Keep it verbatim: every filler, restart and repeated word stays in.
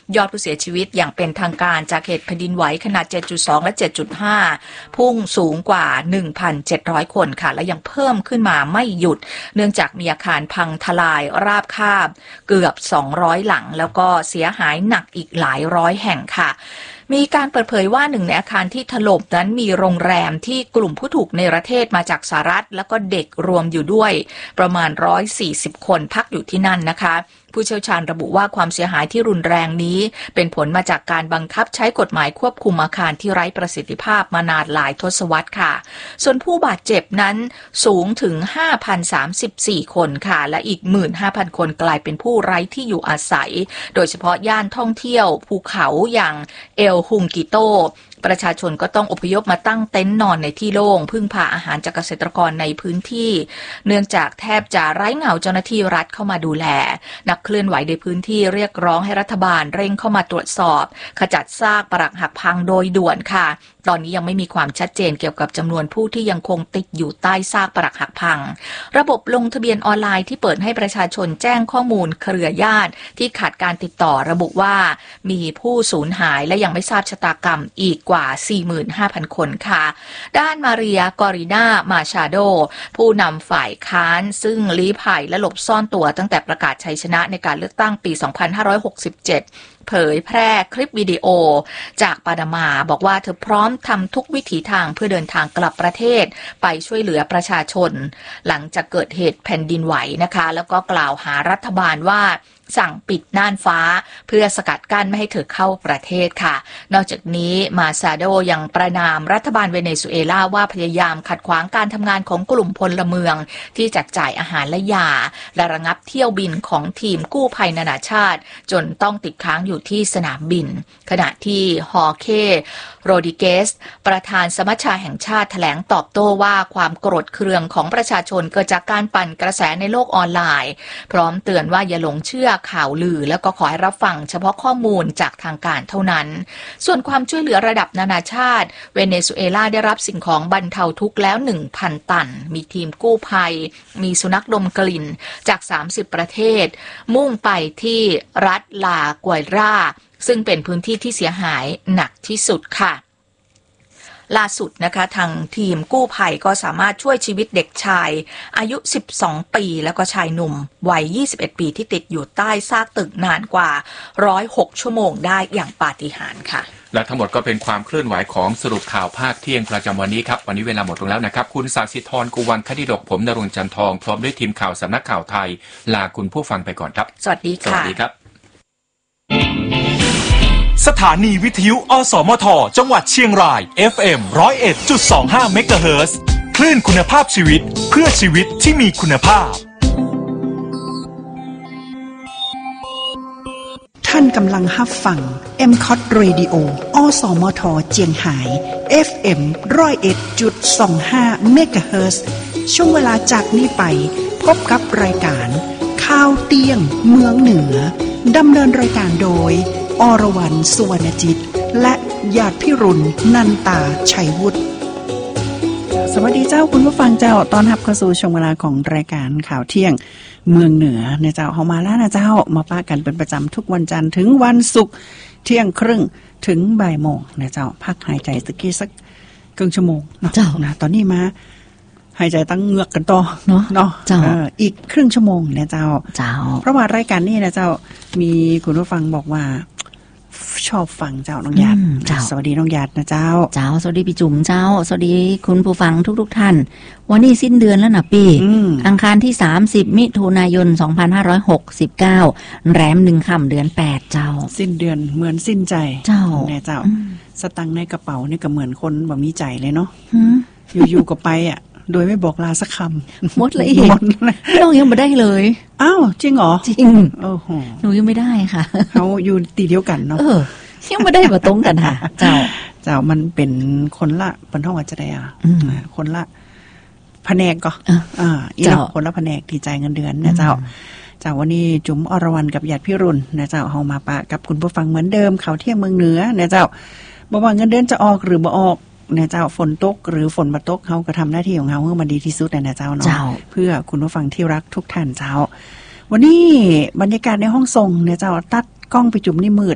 ยอดผู้เสียชีวิตอย่างเป็นทางการจากเหตุแผ่นดินไหวขนาด เจ็ดจุดสอง และ เจ็ดจุดห้า พุ่งสูงกว่า หนึ่งพันเจ็ดร้อย คนค่ะและยังเพิ่มขึ้นมาไม่หยุดเนื่องจากมีอาคารพังทลายราบคาบเกือบสองร้อยหลังแล้วก็เสียหายหนักอีกหลายร้อยแห่งค่ะมีการเปิดเผยว่าหนึ่งในอาคารที่ถล่มนั้นมีโรงแรมที่กลุ่มผู้ถูกเนรเทศมาจากสหรัฐแล้วก็เด็กรวมอยู่ด้วยประมาณหนึ่งร้อยสี่สิบคนพักอยู่ที่นั่นนะคะผู้เชี่ยวชาญระบุว่าความเสียหายที่รุนแรงนี้เป็นผลมาจากการบังคับใช้กฎหมายควบคุมอาคารที่ไร้ประสิทธิภาพมานานหลายทศวรรษค่ะส่วนผู้บาดเจ็บนั้นสูงถึง ห้าพันสามสิบสี่ คนค่ะและอีก หนึ่งหมื่นห้าพัน คนกลายเป็นผู้ไร้ที่อยู่อาศัยโดยเฉพาะย่านท่องเที่ยวภูเขาอย่างเอลฮุงกิโตประชาชนก็ต้องอพยพมาตั้งเต็นท์นอนในที่โล่งพึ่งพาอาหารจากเกษตรกรในพื้นที่เนื่องจากแทบจะไร้เงาเจ้าหน้าที่รัฐเข้ามาดูแลนักเคลื่อนไหวในพื้นที่เรียกร้องให้รัฐบาลเร่งเข้ามาตรวจสอบขจัดซากปรักหักพังโดยด่วนค่ะตอนนี้ยังไม่มีความชัดเจนเกี่ยวกับจำนวนผู้ที่ยังคงติดอยู่ใต้ซากปรักหักพังระบบลงทะเบียนออนไลน์ที่เปิดให้ประชาชนแจ้งข้อมูลเครือญาติที่ขาดการติดต่อระบุว่ามีผู้สูญหายและยังไม่ทราบชะตากรรมอีกกว่า สี่หมื่นห้าพัน คนค่ะด้านมาเรียกอริน่ามาชาโดผู้นำฝ่ายค้านซึ่งลี้ภัยและหลบซ่อนตัวตั้งแต่ประกาศชัยชนะในการเลือกตั้งปี สองพันห้าร้อยหกสิบเจ็ดเผยแพร่คลิปวิดีโอจากปานามาบอกว่าเธอพร้อมทำทุกวิถีทางเพื่อเดินทางกลับประเทศไปช่วยเหลือประชาชนหลังจากเกิดเหตุแผ่นดินไหวนะคะแล้วก็กล่าวหารัฐบาลว่าสั่งปิดน่านฟ้าเพื่อสกัดกั้นไม่ให้เธอเข้าประเทศค่ะนอกจากนี้มาซาโดยังประณามรัฐบาลเวเนซุเอลาว่าพยายามขัดขวางการทำงานของกลุ่มพลเมืองที่แจกจ่ายอาหารและยาและระงับเที่ยวบินของทีมกู้ภัยนานาชาติจนต้องติดค้างอยู่ที่สนามบินขณะที่ฮอร์เคโรดิเกสประธานสมัชชาแห่งชาติแถลงตอบโต้ว่าความโกรธเคืองของประชาชนเกิดจากการปั่นกระแสในโลกออนไลน์พร้อมเตือนว่าอย่าหลงเชื่อข่าวลือแล้วก็ขอให้รับฟังเฉพาะข้อมูลจากทางการเท่านั้นส่วนความช่วยเหลือระดับนานาชาติเวเนซุเอลาได้รับสิ่งของบรรเทาทุกข์แล้ว หนึ่งพัน ตันมีทีมกู้ภัยมีสุนัขดมกลิ่นจากสามสิบประเทศมุ่งไปที่รัฐลากวยราซึ่งเป็นพื้นที่ที่เสียหายหนักที่สุดค่ะล่าสุดนะคะทางทีมกู้ภัยก็สามารถช่วยชีวิตเด็กชายอายุสิบสองปีแล้วก็ชายหนุ่มวัยยี่สิบเอ็ดปีที่ติดอยู่ใต้ซากตึกนานกว่าหนึ่งร้อยหกชั่วโมงได้อย่างปาฏิหาริย์ค่ะและทั้งหมดก็เป็นความเคลื่อนไหวของสรุปข่าวภาคเที่ยงประจำวันนี้ครับวันนี้เวลาหมดลงแล้วนะครับคุณศาสิธรกุวันคดิดกผมณรงค์จันทองพร้อมด้วยทีมข่าวสำนักข่าวไทยลาคุณผู้ฟังไปก่อนครับสวัสดีค่ะสวัสดีครับสถานีวิทยุอสมทจังหวัดเชียงราย เอฟ เอ็ม หนึ่งศูนย์เอ็ดจุดสองห้า เมกะเฮิรตซ์คลื่นคุณภาพชีวิตเพื่อชีวิตที่มีคุณภาพท่านกำลังรับฟัง เอ็ม ซี โอ ที Radio อสมทเจียงไฮ้ เอฟ เอ็ม หนึ่งศูนย์เอ็ดจุดสองห้า เมกะเฮิรตซ์ช่วงเวลาจากนี้ไปพบกับรายการข่าวเตี้ยงเมืองเหนือดำเนินรายการโดยอรวรรณสุวรรณจิตและญาติพิรุณนันตาชัยวุฒิสวัสดีเจ้าคุณผู้ฟังเจ้าตอนรับเข้าสู่ช่วงเวลาของรายการข่าวเที่ยงเมืองเหนือเนี่ยเจ้าเฮามาแล้วนะเจ้ามาป้ากันเป็นประจำทุกวันจันทร์ถึงวันศุกร์เที่ยงครึ่งถึงบ่ายโมงนะเจ้าพักหายใจสักกี่สักครึ่งชั่วโมงเนาะเจ้านะตอนนี้มาหายใจตั้งเงือกกันต่อเนาะเนาะอีกครึ่งชั่วโมงเนี่ยเจ้าเจ้าเพราะว่ารายการนี้นะเจ้ามีคุณผู้ฟังบอกว่าชอบฟังเจ้าน้องหยาดสวัสดีน้องหยาดนะเจ้าเจ้าสวัสดีพี่จุ๋มเจ้าสวัสดีคุณผู้ฟังทุกๆท่านวันนี้สิ้นเดือนแล้วนะปีอังคารที่สามสิบมิถุนายนสองพันห้าร้อยหกสิบเก้าแรมหนึ่งค่ำเดือนแปดเจ้าสิ้นเดือนเหมือนสิ้นใจเจ้าแน่เจ้าสตังค์ในกระเป๋านี่ก็เหมือนคนบ่มีใจเลยเนาะอยู่ๆก็ไปอ่ะโดยไม่บอกลาสักคำหมดเลยหมดเลยน้องยังไม่ได้เลยอ้าวจริงเหรอจริงโอ้โหหนูยังไม่ได้ค่ะเขาอยู่ตีเดียวกันเนาะเออยังไม่ได้มาตรงกันค่ะเจ้าเจ้ามันเป็นคนละเป็นห้องอาจจะได้อ่ะคนละแผนกก็อ่าอีกคนละแผนกที่จ่ายเงินเดือนนะเจ้าเจ้าวันนี้จุ๋มอรวรรณกับญาติพี่รุ่นนะเจ้าเฮามาปะกับคุณผู้ฟังเหมือนเดิมข่าวเที่ยงเมืองเหนือนะเจ้าบ่ว่าเงินเดือนจะออกหรือบ่ออกนะเจ้าฝนตกหรือฝนบ่ตกเฮาก็ทำหน้าที่ของเฮาให้มันดีที่สุดนะเจ้าเนาะเพื่อคุณผู้ฟังที่รักทุกท่านเจ้าวันนี้บรรยากาศในห้องส่งเนี่ยเจ้าตัดกล้องไปจุ่มนี่มืด